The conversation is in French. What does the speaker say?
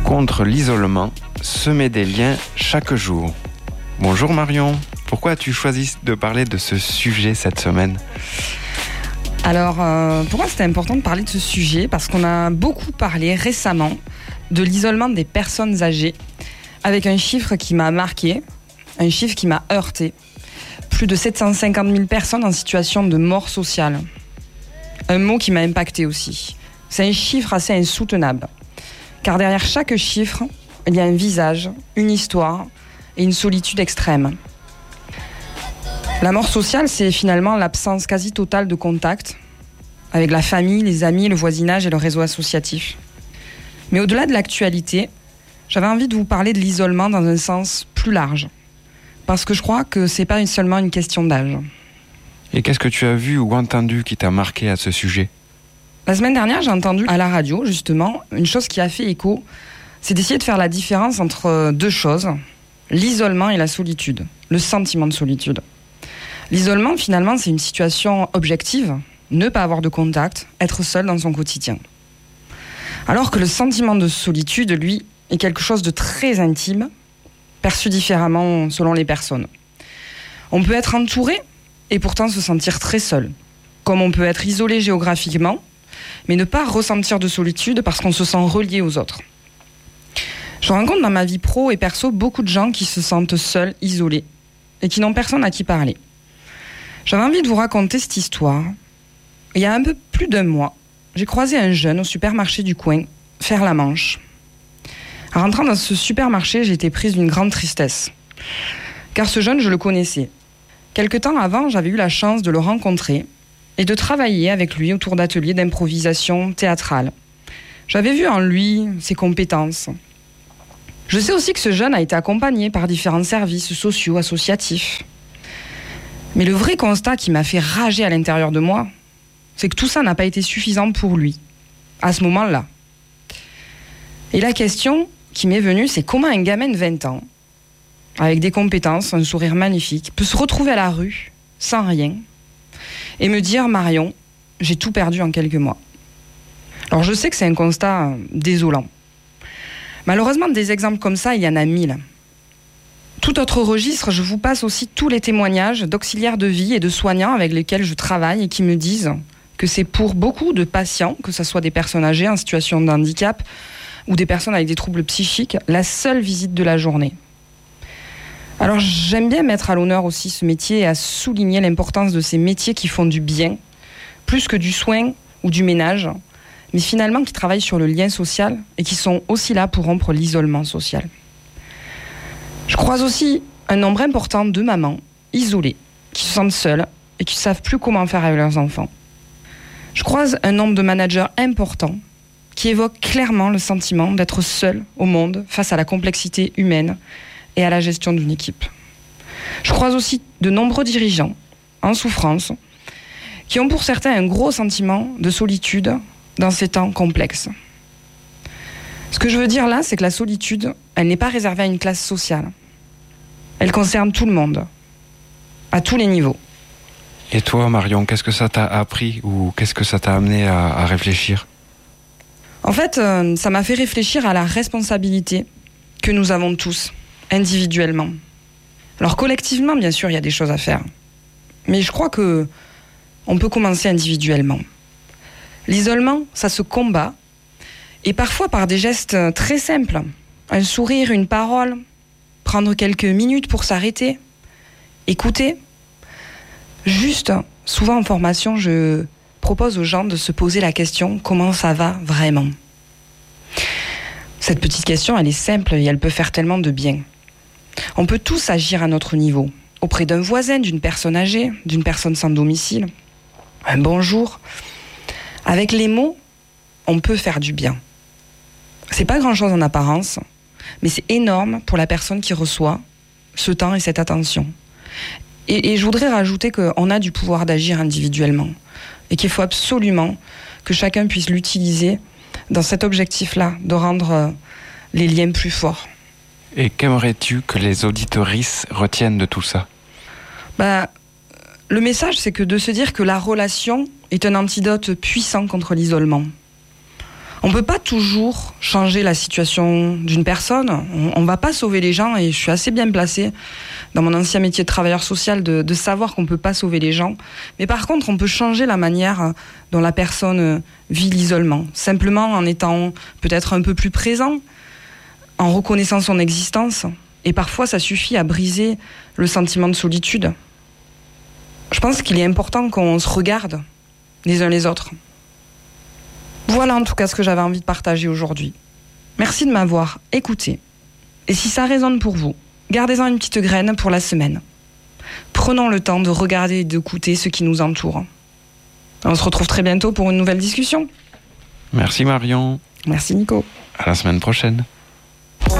Contre l'isolement, semer des liens chaque jour. Bonjour Marion, pourquoi as-tu choisi de parler de ce sujet cette semaine ? Alors, pour moi, c'était important de parler de ce sujet parce qu'on a beaucoup parlé récemment de l'isolement des personnes âgées avec un chiffre qui m'a marqué, un chiffre qui m'a heurté. Plus de 750 000 personnes en situation de mort sociale. Un mot qui m'a impacté aussi. C'est un chiffre assez insoutenable. Car derrière chaque chiffre, il y a un visage, une histoire et une solitude extrême. La mort sociale, c'est finalement l'absence quasi totale de contact avec la famille, les amis, le voisinage et le réseau associatif. Mais au-delà de l'actualité, j'avais envie de vous parler de l'isolement dans un sens plus large. Parce que je crois que c'est pas seulement une question d'âge. Et qu'est-ce que tu as vu ou entendu qui t'a marqué à ce sujet ? La semaine dernière, j'ai entendu à la radio, justement, une chose qui a fait écho, c'est d'essayer de faire la différence entre deux choses, l'isolement et la solitude, le sentiment de solitude. L'isolement, finalement, c'est une situation objective, ne pas avoir de contact, être seul dans son quotidien. Alors que le sentiment de solitude, lui, est quelque chose de très intime, perçu différemment selon les personnes. On peut être entouré et pourtant se sentir très seul, comme on peut être isolé géographiquement, mais ne pas ressentir de solitude parce qu'on se sent relié aux autres. Je rencontre dans ma vie pro et perso beaucoup de gens qui se sentent seuls, isolés, et qui n'ont personne à qui parler. J'avais envie de vous raconter cette histoire. Il y a un peu plus d'un mois, j'ai croisé un jeune au supermarché du coin, faire la Manche. En rentrant dans ce supermarché, j'ai été prise d'une grande tristesse. Car ce jeune, je le connaissais. Quelque temps avant, j'avais eu la chance de le rencontrer et de travailler avec lui autour d'ateliers d'improvisation théâtrale. J'avais vu en lui ses compétences. Je sais aussi que ce jeune a été accompagné par différents services sociaux, associatifs. Mais le vrai constat qui m'a fait rager à l'intérieur de moi, c'est que tout ça n'a pas été suffisant pour lui, à ce moment-là. Et la question qui m'est venue, c'est comment un gamin de 20 ans, avec des compétences, un sourire magnifique, peut se retrouver à la rue, sans rien, et me dire « Marion, j'ai tout perdu en quelques mois ». Alors je sais que c'est un constat désolant. Malheureusement, des exemples comme ça, il y en a 1000. Tout autre registre, je vous passe aussi tous les témoignages d'auxiliaires de vie et de soignants avec lesquels je travaille et qui me disent que c'est pour beaucoup de patients, que ce soit des personnes âgées en situation de handicap ou des personnes avec des troubles psychiques, la seule visite de la journée. Alors j'aime bien mettre à l'honneur aussi ce métier et à souligner l'importance de ces métiers qui font du bien, plus que du soin ou du ménage, mais finalement qui travaillent sur le lien social et qui sont aussi là pour rompre l'isolement social. Je croise aussi un nombre important de mamans isolées, qui se sentent seules et qui ne savent plus comment faire avec leurs enfants. Je croise un nombre de managers importants qui évoquent clairement le sentiment d'être seul au monde face à la complexité humaine et à la gestion d'une équipe. Je croise aussi de nombreux dirigeants en souffrance qui ont pour certains un gros sentiment de solitude dans ces temps complexes. Ce que je veux dire là, c'est que la solitude, elle n'est pas réservée à une classe sociale. Elle concerne tout le monde, à tous les niveaux. Et toi, Marion, qu'est-ce que ça t'a appris ou qu'est-ce que ça t'a amené à réfléchir ? En fait, ça m'a fait réfléchir à la responsabilité que nous avons tous, individuellement. Alors collectivement, bien sûr, il y a des choses à faire. Mais je crois que on peut commencer individuellement. L'isolement, ça se combat, et parfois par des gestes très simples. Un sourire, une parole, prendre quelques minutes pour s'arrêter, écouter. Juste, souvent en formation, je propose aux gens de se poser la question « Comment ça va vraiment ?» Cette petite question, elle est simple et elle peut faire tellement de bien. On peut tous agir à notre niveau, auprès d'un voisin, d'une personne âgée, d'une personne sans domicile. Un bonjour. Avec les mots, on peut faire du bien. C'est pas grand-chose en apparence, mais c'est énorme pour la personne qui reçoit ce temps et cette attention. Et je voudrais rajouter qu'on a du pouvoir d'agir individuellement et qu'il faut absolument que chacun puisse l'utiliser dans cet objectif-là, de rendre les liens plus forts. Et qu'aimerais-tu que les auditoristes retiennent de tout ça ? Le message, c'est que de se dire que la relation est un antidote puissant contre l'isolement. On ne peut pas toujours changer la situation d'une personne. On ne va pas sauver les gens, et je suis assez bien placée dans mon ancien métier de travailleur social de savoir qu'on ne peut pas sauver les gens. Mais par contre, on peut changer la manière dont la personne vit l'isolement. Simplement en étant peut-être un peu plus présent, en reconnaissant son existence. Et parfois, ça suffit à briser le sentiment de solitude. Je pense qu'il est important qu'on se regarde les uns les autres. Voilà en tout cas ce que j'avais envie de partager aujourd'hui. Merci de m'avoir écouté. Et si ça résonne pour vous, gardez-en une petite graine pour la semaine. Prenons le temps de regarder et d'écouter ce qui nous entoure. On se retrouve très bientôt pour une nouvelle discussion. Merci Marion. Merci Nico. À la semaine prochaine.